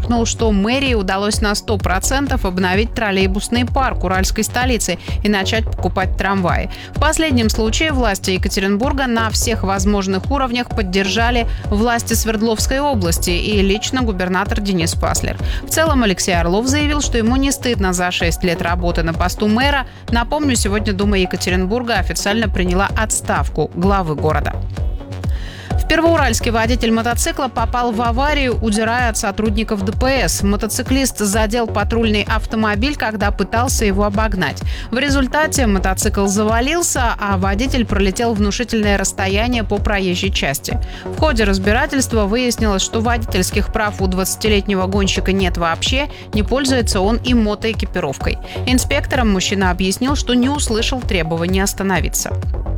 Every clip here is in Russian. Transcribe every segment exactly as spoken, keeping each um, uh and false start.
подчеркнул, что мэрии удалось на сто процентов обновить троллейбусный парк уральской столицы и начать покупать трамваи. В последнем случае власти Екатеринбурга на всех возможных уровнях поддержали власти Свердловской области и лично губернатор Денис Паслер. В целом Алексей Орлов заявил, что ему не стыдно за шесть лет работы на посту мэра. Напомню, сегодня Дума Екатеринбурга официально приняла отставку главы города. В Первоуральске водитель мотоцикла попал в аварию, удирая от сотрудников ДПС. Мотоциклист задел патрульный автомобиль, когда пытался его обогнать. В результате мотоцикл завалился, а водитель пролетел внушительное расстояние по проезжей части. В ходе разбирательства выяснилось, что водительских прав у двадцатилетнего гонщика нет вообще, не пользуется он и мотоэкипировкой. Инспекторам мужчина объяснил, что не услышал требований остановиться.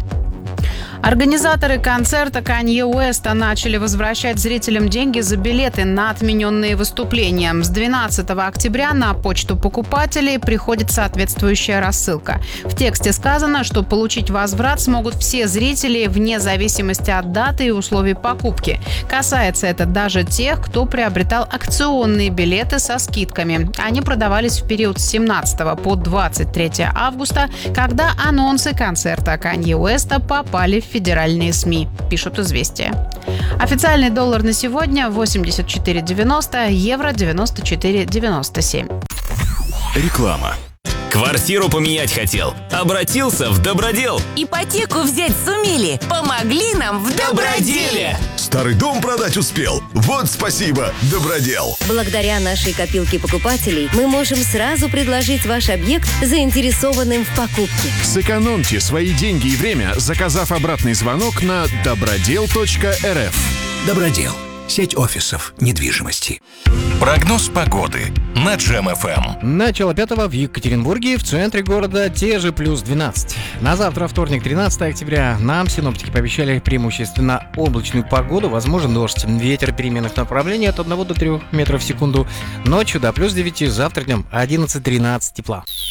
Организаторы концерта Канье Уэста начали возвращать зрителям деньги за билеты на отмененные выступления. С двенадцатого октября на почту покупателей приходит соответствующая рассылка. В тексте сказано, что получить возврат смогут все зрители вне зависимости от даты и условий покупки. Касается это даже тех, кто приобретал акционные билеты со скидками. Они продавались в период с семнадцатого по двадцать третье августа, когда анонсы концерта Канье Уэста попали в федеральные СМИ, пишут «Известия». Официальный доллар на сегодня восемьдесят четыре девяносто, евро девяносто четыре девяносто семь. Реклама. Квартиру поменять хотел? Обратился в Добродел. Ипотеку взять сумели? Помогли нам в Доброделе. Старый дом продать успел? Вот спасибо, Добродел. Благодаря нашей копилке покупателей мы можем сразу предложить ваш объект заинтересованным в покупке. Сэкономьте свои деньги и время, заказав обратный звонок на добродел точка эр эф. Добродел. Сеть офисов недвижимости. Прогноз погоды на Джем эф эм. Начало пятого в Екатеринбурге, в центре города те же плюс двенадцать. На завтра, вторник, тринадцатое октября, нам синоптики пообещали преимущественно облачную погоду, возможен дождь. Ветер переменных направлений от одного до трёх метров в секунду. Ночью до плюс девяти, завтра днем одиннадцать-тринадцать тепла.